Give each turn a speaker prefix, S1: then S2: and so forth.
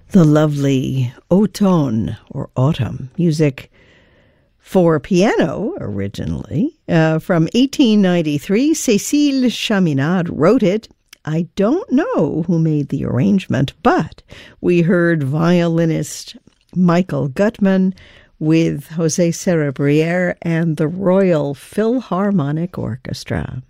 S1: The lovely Automne, or Autumn, music for piano originally, from 1893. Cécile Chaminade wrote it. I don't know who made the arrangement, but we heard violinist Michael Gutman with José Cerebriere and the Royal Philharmonic Orchestra.